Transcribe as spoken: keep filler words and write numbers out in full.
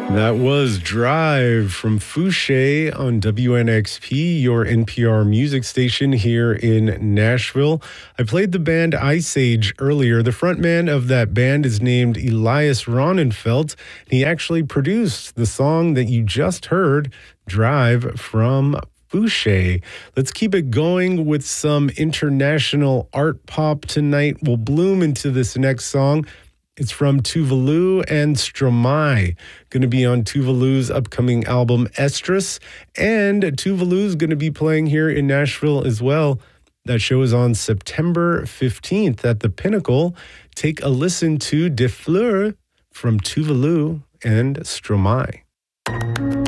That was Drive from Fouché on W N X P, your N P R music station here in Nashville. I played the band Ice Age earlier. The frontman of that band is named Elias Ronenfeld. He actually produced the song that you just heard, Drive from Fouché. Let's keep it going with some international art pop tonight. We'll bloom into this next song. It's from Tuvalu and Stromae. Going to be on Tuvalu's upcoming album, Estrus. And Tuvalu's going to be playing here in Nashville as well. That show is on September fifteenth at the Pinnacle. Take a listen to De Fleur from Tuvalu and Stromae.